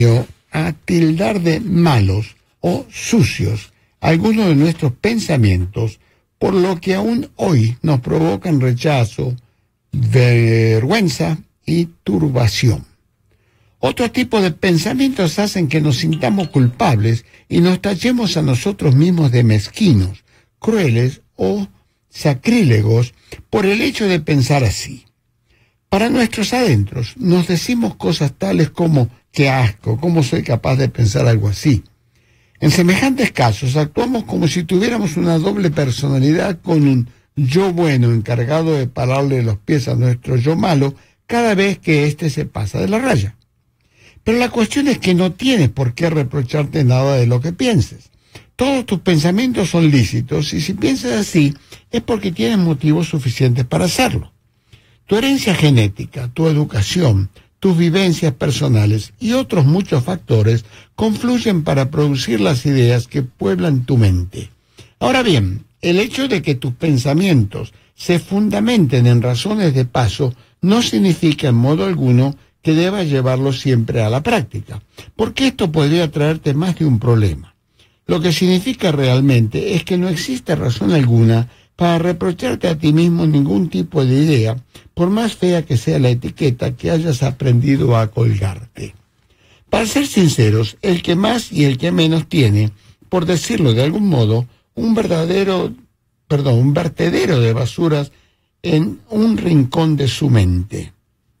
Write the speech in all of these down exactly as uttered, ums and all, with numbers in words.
a tildar de malos o sucios algunos de nuestros pensamientos, por lo que aún hoy nos provocan rechazo, vergüenza y turbación. Otro tipo de pensamientos hacen que nos sintamos culpables y nos tachemos a nosotros mismos de mezquinos, crueles o sacrílegos por el hecho de pensar así. Para nuestros adentros nos decimos cosas tales como «qué asco, ¿cómo soy capaz de pensar algo así?». En semejantes casos actuamos como si tuviéramos una doble personalidad con un yo bueno encargado de pararle los pies a nuestro yo malo cada vez que éste se pasa de la raya. Pero la cuestión es que no tienes por qué reprocharte nada de lo que pienses. Todos tus pensamientos son lícitos y si piensas así es porque tienes motivos suficientes para hacerlo. Tu herencia genética, tu educación, tus vivencias personales y otros muchos factores confluyen para producir las ideas que pueblan tu mente. Ahora bien, el hecho de que tus pensamientos se fundamenten en razones de paso no significa en modo alguno que debas llevarlos siempre a la práctica, porque esto podría traerte más de un problema. Lo que significa realmente es que no existe razón alguna para reprocharte a ti mismo ningún tipo de idea, por más fea que sea la etiqueta que hayas aprendido a colgarte. Para ser sinceros, el que más y el que menos tiene, por decirlo de algún modo, un verdadero, perdón, un vertedero de basuras en un rincón de su mente.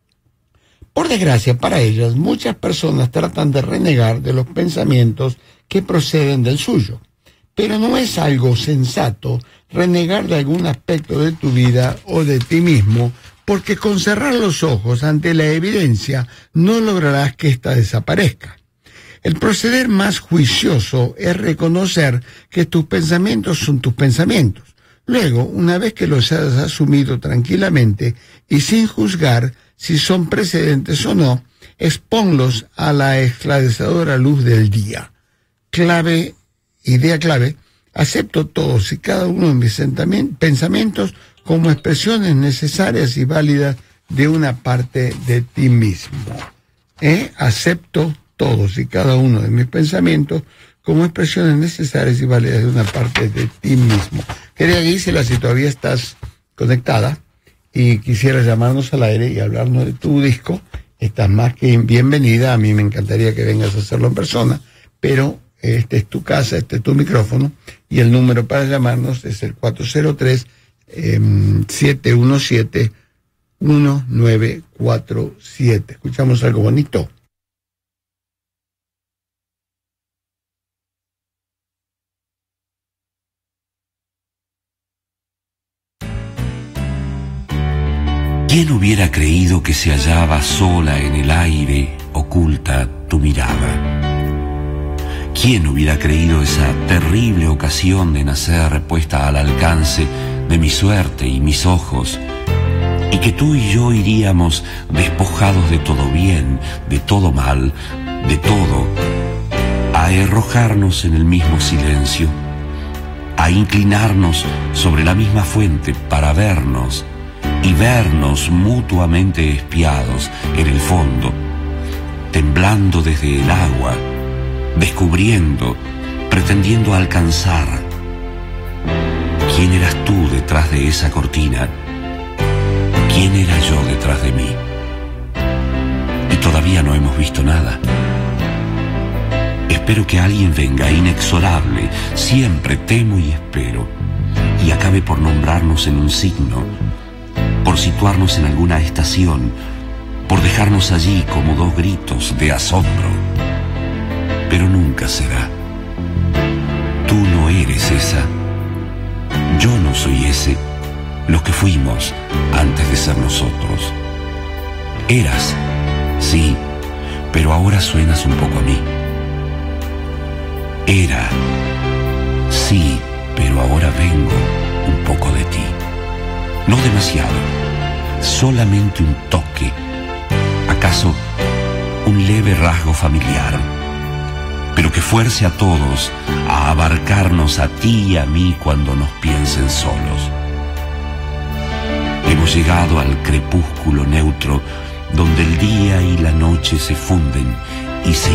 Por desgracia para ellas, muchas personas tratan de renegar de los pensamientos que proceden del suyo. Pero no es algo sensato renegar de algún aspecto de tu vida o de ti mismo, porque con cerrar los ojos ante la evidencia no lograrás que ésta desaparezca. El proceder más juicioso es reconocer que tus pensamientos son tus pensamientos. Luego, una vez que los hayas asumido tranquilamente y sin juzgar si son precedentes o no, exponlos a la esclarecedora luz del día. Clave Idea clave, acepto todos y cada uno de mis pensamientos como expresiones necesarias y válidas de una parte de ti mismo. ¿Eh? Acepto todos y cada uno de mis pensamientos como expresiones necesarias y válidas de una parte de ti mismo. Querida Gisela, si todavía estás conectada y quisieras llamarnos al aire y hablarnos de tu disco, estás más que bienvenida. A mí me encantaría que vengas a hacerlo en persona, pero este es tu casa, este es tu micrófono, y el número para llamarnos es el cuatro cero tres, siete uno siete, uno nueve cuatro siete. Escuchamos algo bonito. ¿Quién hubiera creído que se hallaba sola en el aire, oculta tu mirada? ¿Quién hubiera creído esa terrible ocasión de nacer puesta al alcance de mi suerte y mis ojos, y que tú y yo iríamos despojados de todo bien, de todo mal, de todo, a arrojarnos en el mismo silencio, a inclinarnos sobre la misma fuente para vernos y vernos mutuamente espiados en el fondo, temblando desde el agua, descubriendo, pretendiendo alcanzar? ¿Quién eras tú detrás de esa cortina? ¿Quién era yo detrás de mí? Y todavía no hemos visto nada. Espero que alguien venga inexorable, siempre temo y espero, y acabe por nombrarnos en un signo, por situarnos en alguna estación, por dejarnos allí como dos gritos de asombro. Pero nunca será. Tú no eres esa. Yo no soy ese. Los que fuimos antes de ser nosotros. Eras, sí, pero ahora suenas un poco a mí. Era, sí, pero ahora vengo un poco de ti. No demasiado, solamente un toque. ¿Acaso un leve rasgo familiar? Pero que fuerce a todos a abarcarnos a ti y a mí cuando nos piensen solos. Hemos llegado al crepúsculo neutro donde el día y la noche se funden y se